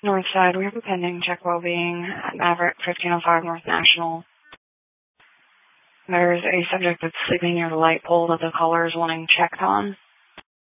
North side, we have a pending check well-being at Maverick 1505 North National. There's a subject that's sleeping near the light pole that the caller is wanting checked on.